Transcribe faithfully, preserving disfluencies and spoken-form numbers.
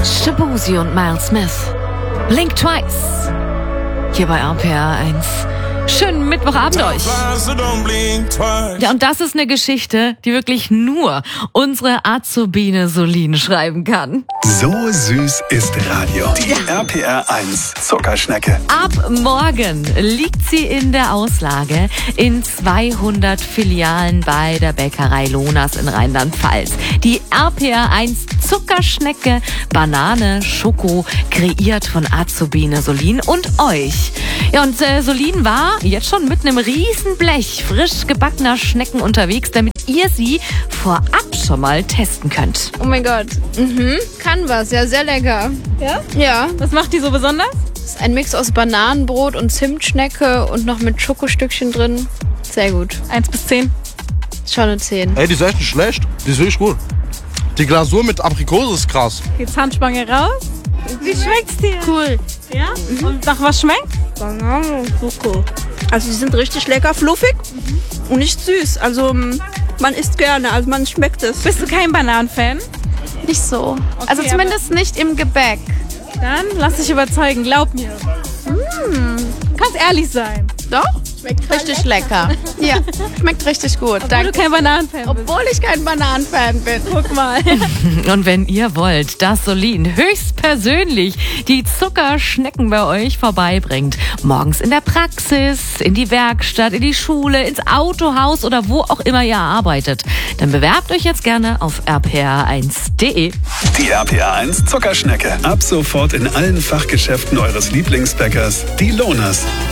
Shaboozey und Miles Smith. Blink Twice. Hier bei R P R eins. Schönen Mittwochabend euch. Ja, und das ist eine Geschichte, die wirklich nur unsere Azubine Solin schreiben kann. So süß ist Radio. Die R P R eins Zuckerschnecke. Ab morgen liegt sie in der Auslage in zweihundert Filialen bei der Bäckerei Lonas in Rheinland-Pfalz. Die R P R eins Zuckerschnecke, Banane, Schoko, kreiert von Azubine Solin und euch. Ja, und äh, Solin war jetzt schon mit einem riesen Blech frisch gebackener Schnecken unterwegs, damit ihr sie vorab schon mal testen könnt. Oh mein Gott. Mhm. Kann was. Ja, sehr lecker. Ja? Ja. Was macht die so besonders? Das ist ein Mix aus Bananenbrot und Zimtschnecke und noch mit Schokostückchen drin. Sehr gut. Eins bis zehn. Schon eine zehn. Ey, die ist echt nicht schlecht. Die ist wirklich gut. Die Glasur mit Aprikose ist krass. Die Zahnspange raus. Wie schmeckt's dir? Cool. Ja? Mhm. Und nach was schmeckt? Banane, Schoko. Also die sind richtig lecker, fluffig mhm. und nicht süß. Also man isst gerne, also man schmeckt es. Bist du kein Bananenfan? Nicht so. Okay, also zumindest nicht im Gebäck. Dann lass dich überzeugen, glaub mir. Mm. Du kannst ehrlich sein. Doch? Schmeckt richtig lecker. Ja, schmeckt richtig gut. Obwohl Danke. du kein Bananenfan bist. Obwohl ich kein Bananenfan bin. Guck mal. Und wenn ihr wollt, dass Solin höchstpersönlich die Zuckerschnecken bei euch vorbeibringt, morgens in der Praxis, in die Werkstatt, in die Schule, ins Autohaus oder wo auch immer ihr arbeitet, dann bewerbt euch jetzt gerne auf r p r eins punkt d e. Die R P R eins Zuckerschnecke. Ab sofort in allen Fachgeschäften eures Lieblingsbäckers, die Lonas.